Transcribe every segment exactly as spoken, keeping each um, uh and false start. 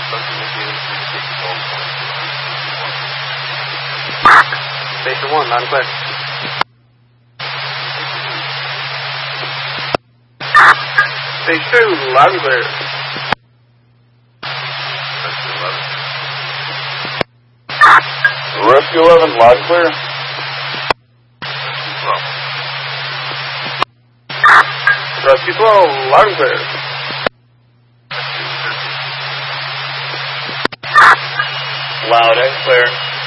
Station one, loud and clear. Station two, loud and clear. Rescue eleven, loud and clear. Rescue twelve, loud and clear. Loud and clear.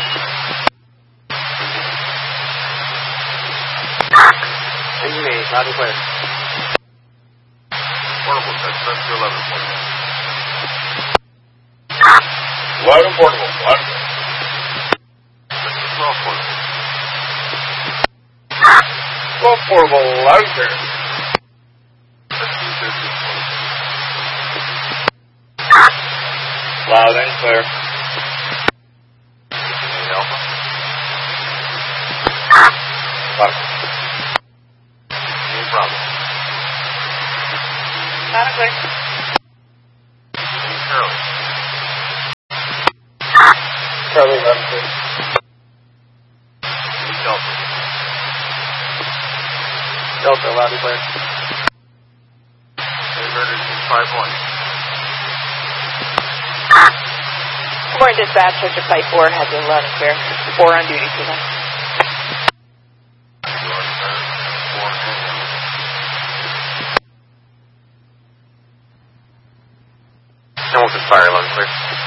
Engine eight, loud and clear. Portable, that's Rescue eleven. Loud and portable, loud and clear. twelve portable. twelve portable, loud and clear. Loud and clear. Loud. No problem. Loud and clear. Charlie. Charlie, loud and clear. Delta. Delta, loud and clear. Emergency five one. Morning dispatch, Richard Pipe four has been loud and clear. four on duty today. Hamilton Fire, loud and clear.